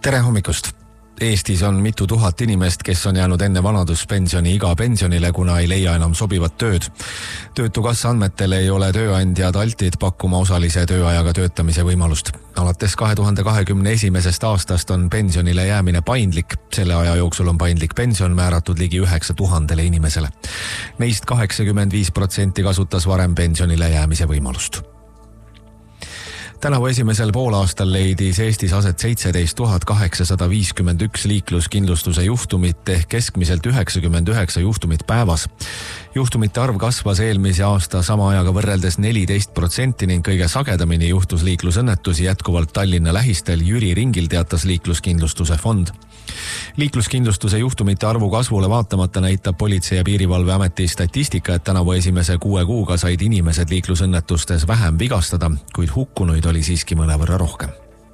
Tere hommikust! Eestis on mitu tuhat inimest, kes on jäänud enne vanaduspensioni iga pensionile, kuna ei leia enam sobivat tööd. Töötukassa andmetel ei ole tööandjad altid pakkuma osalise tööajaga töötamise võimalust. Alates 2021. aastast on pensionile jäämine paindlik. Selle aja jooksul on paindlik pension määratud ligi 9000 inimesele. Neist 85% kasutas varem pensionile jäämise võimalust. Tänavu esimesel poolaastal leidis Eestis aset 17 851 liikluskindlustuse juhtumit ehk keskmiselt 99 juhtumit päevas. Juhtumite arv kasvas eelmise aasta sama ajaga võrreldes 14% ning kõige sagedamini juhtus liiklusõnnetusi jätkuvalt Tallinna lähistel Jüri ringil, teatas liikluskindlustuse fond. Liikluskindlustuse juhtumite arvu kasvule vaatamata näitab Politsei- ja Piirivalveameti statistika, et tänavu esimese 6 kuuga said inimesed liiklusõnnetustes vähem vigastada, kuid hukkunuid oli siiski mõnevõrra rohkem.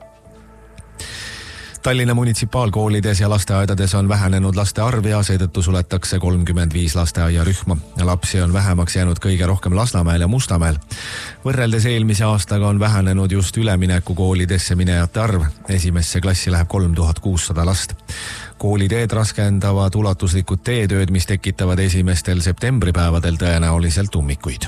Tallinna munitsipaalkoolides ja lasteaedades on vähenenud laste arv ja seetõttu suletakse 35 lasteaiarühma. Lapsi on vähemaks jäänud kõige rohkem Lasnamäel ja Mustamäel. Võrreldes eelmise aastaga on vähenenud just üleminekukoolidesse minejate arv. Esimesse klassi läheb 3600 last. Kooliteed raskendavad ulatuslikud teetööd, mis tekitavad esimestel septembripäevadel tõenäoliselt ummikuid.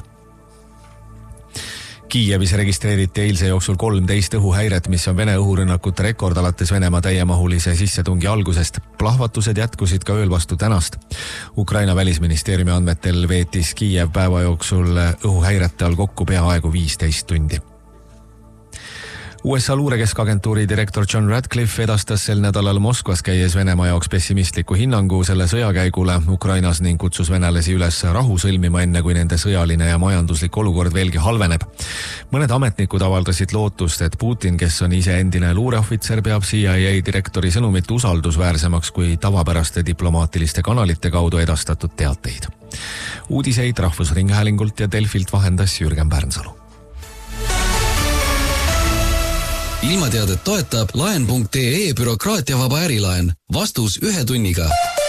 Kiievis registreeriti eilse jooksul 13 õhuhäiret, mis on Vene õhurünnakute rekord alates Venemaa täiemahulise sissetungi algusest. Plahvatused jätkusid ka ööl vastu tänast. Ukraina välisministeeriumi andmetel veetis Kiiev päeva jooksul õhuhäirete all kokku peaaegu 15 tundi. USA luurekeskagentuuri direktor John Radcliffe edastas sel nädalal Moskvas käies Venemaa jaoks pessimistliku hinnangu selle sõjakäigule Ukrainas ning kutsus venelasi üles rahu sõlmima enne, kui nende sõjaline ja majanduslik olukord veelgi halveneb. Mõned ametnikud avaldasid lootust, et Putin, kes on ise endine luureohvitser, peab CIA direktori sõnumit usaldusväärsemaks kui tavapäraste diplomaatiliste kanalite kaudu edastatud teateid. Uudiseid Rahvusringhäälingult ja Delfilt vahendas Jürgen Pärnsalu. Ilmateadet toetab laen.ee bürokraatiavaba ärilaen. Vastus 1 tunniga.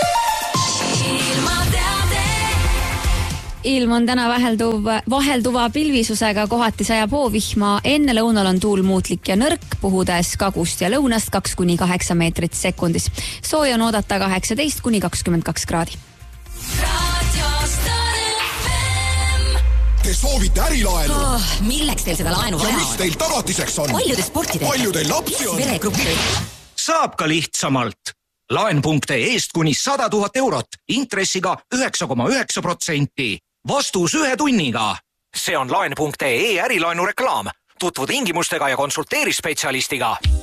Ilm on täna vahelduva pilvisusega, kohati sajab hoovihma. Enne lõunal on tuul muutlik ja nõrk, puhudes kagust ja lõunast 2-8 meetrit sekundis. Sooja on oodata 18-22 kraadi. Te soovite ärilaenu? Milleks teil seda laenu vaja on? Ja mis teil tagatiseks on? Palju te sporti teete? Palju teil lapsi on? Veregruppi? Saab ka lihtsamalt. Laen.ee-st kuni 100 000 eurot, intressiga 9,9%. Vastus 1 tunniga. See on Laen.ee ärilaenu reklaam. Tutvu tingimustega ja konsulteeri spetsialistiga.